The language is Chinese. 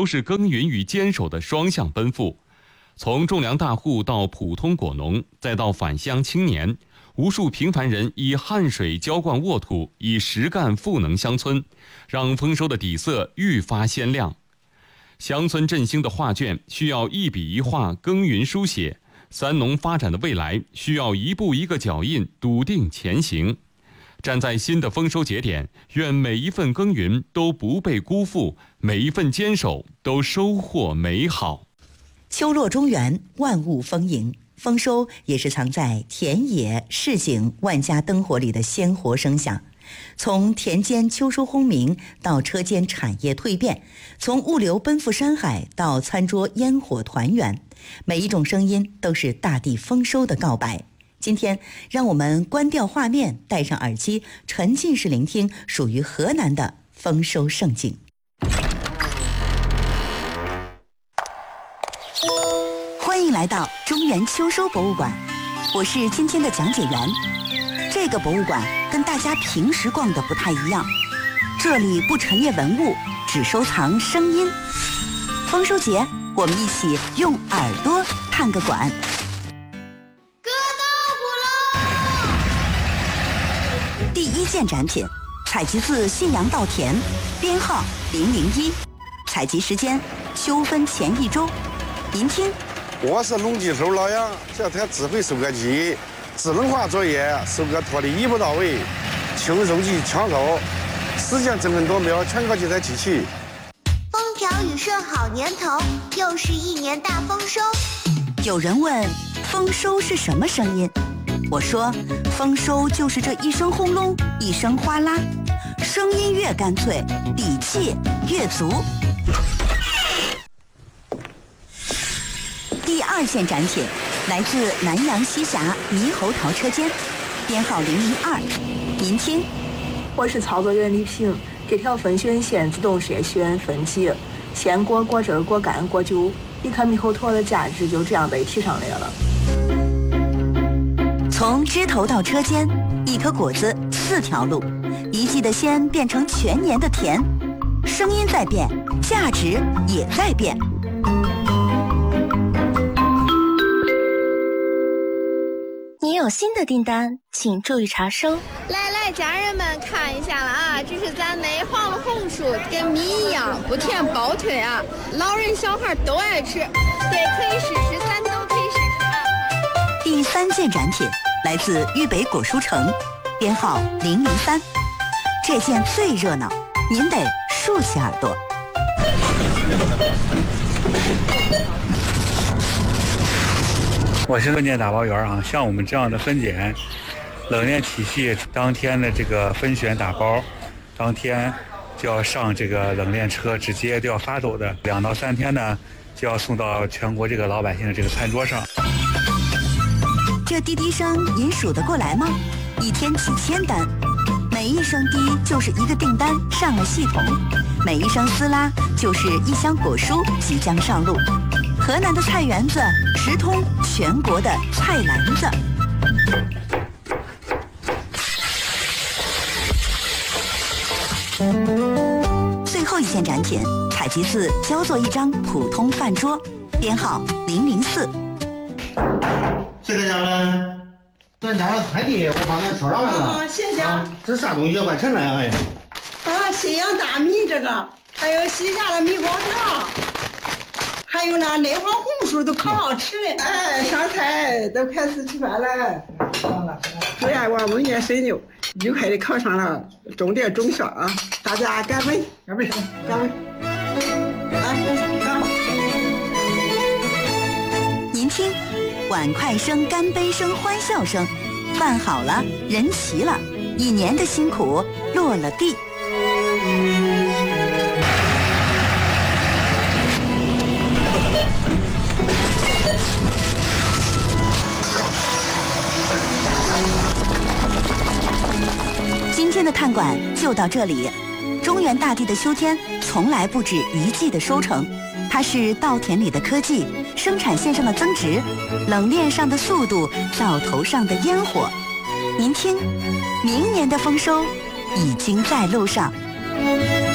都是耕耘与坚守的双向奔赴。从种粮大户到普通果农，再到返乡青年，无数平凡人以汗水浇灌沃土，以实干赋能乡村，让丰收的底色愈发鲜亮。乡村振兴的画卷需要一笔一画耕耘书写，三农发展的未来需要一步一个脚印笃定前行。站在新的丰收节点，愿每一份耕耘都不被辜负，每一份坚守都收获美好。 秋落中原，万物丰盈，丰收也是藏在田野市井万家灯火里的鲜活声响。从田间秋收轰鸣到车间产业蜕变，从物流奔赴山海到餐桌烟火团圆，每一种声音都是大地丰收的告白。今天让我们关掉画面，戴上耳机，沉浸式聆听属于河南的丰收盛景。欢迎来到中原秋收博物馆，我是今天的讲解员。这个博物馆跟大家平时逛的不太一样，这里不陈列文物，只收藏声音。丰收节，我们一起用耳朵看个馆。 割豆腐喽！ 第一件展品，采集自信阳稻田，编号001，采集时间秋分前1周。您听。 我是农技手老杨，这台智慧收割机智能化作业，收割脱离一步到位，轻收及抢收，时间整分多秒，全靠这台机器。 风调雨顺好年头，又是一年大丰收。 有人问，丰收是什么声音？我说，丰收就是这一声轰隆，一声哗啦，声音越干脆，底气越足。第二件展品来自南阳西峡猕猴桃车间，编号002。您听， 我是操作员李平，这条分选线自动筛选分级，鲜果、果汁、果干、果酒，一颗猕猴桃的价值就这样被提上来了。 从枝头到车间，一颗果子4条路，一季的鲜变成全年的甜，声音在变，价值也在变。 你有新的订单，请注意查收。 来，家人们看一下了啊，这是咱内黄的红薯，跟米一样，不甜包退啊，老人小孩都爱吃。对，可以试试，咱都可以试试啊。 第三件展品来自豫北果蔬城，编号003。这件最热闹，您得竖起耳朵。 我是分拣打包员啊，像我们这样的分拣，冷链体系当天的这个分选打包，当天就要上这个冷链车，直接就要发走的，2到3天呢就要送到全国这个老百姓的这个餐桌上。 这滴滴声您数得过来吗？一天几千单，每一声滴就是一个订单上了系统，每一声撕拉就是一箱果蔬即将上路。河南的菜园子直通全国的菜篮子。最后一件展品采集自焦作一张普通饭桌，编号004。 这个家呢，咱家的快递我帮咱收上来了。 谢谢。 这啥东西完成了呀？ 哎。信阳大米这个，还有西峡的米光糖。还有那内黄红薯都可好吃了，哎，上菜都开始吃饭了。最爱玩焖面水牛，愉快的考上了重点中学啊！大家干杯！干杯！干杯！ 您听，碗筷声、干杯声、欢笑声，饭好了，人齐了，一年的辛苦落了地。今天的探馆就到这里。中原大地的秋天从来不止一季的收成，它是稻田里的科技，生产线上的增值，冷链上的速度，灶头上的烟火。您听，明年的丰收已经在路上。